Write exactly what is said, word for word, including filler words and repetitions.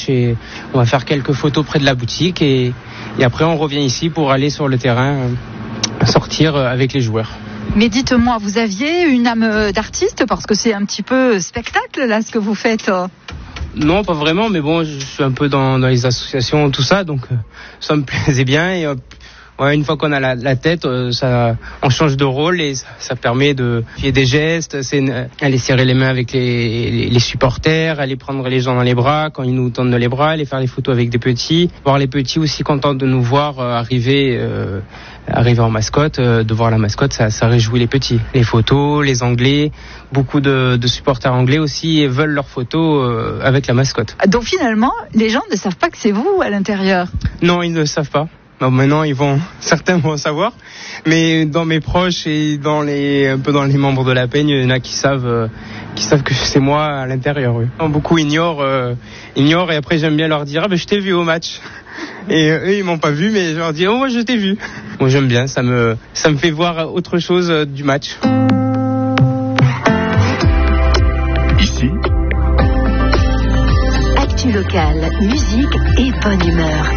match et on va faire quelques photos près de la boutique et, et après on revient ici pour aller sur le terrain euh, sortir avec les joueurs. Mais dites-moi, vous aviez une âme d'artiste parce que c'est un petit peu spectacle là ce que vous faites. Non, pas vraiment, mais bon, je suis un peu dans, dans les associations, tout ça, donc euh, ça me plaisait bien. Et euh, ouais, une fois qu'on a la, la tête, euh, ça, on change de rôle et ça, ça permet de faire des gestes, c'est une, aller serrer les mains avec les, les, les supporters, aller prendre les gens dans les bras quand ils nous tendent les bras, aller faire des photos avec des petits, voir les petits aussi contents de nous voir euh, arriver. Euh, Arriver en mascotte, euh, de voir la mascotte, ça, ça réjouit les petits. Les photos, les Anglais, beaucoup de, de supporters anglais aussi veulent leurs photos euh, avec la mascotte. Donc finalement, les gens ne savent pas que c'est vous à l'intérieur. Non, ils ne savent pas. Bon, maintenant, ils vont, certains vont savoir, mais dans mes proches et dans les, un peu dans les membres de la Peigne, il y en a qui savent, euh, qui savent que c'est moi à l'intérieur. Oui. Beaucoup ignorent, euh, ignorent et après j'aime bien leur dire, ah ben je t'ai vu au match. Et eux, ils m'ont pas vu, mais je leur dis, oh, moi, je t'ai vu. Moi, j'aime bien, ça me, ça me fait voir autre chose du match. Ici, actu locale, musique et bonne humeur.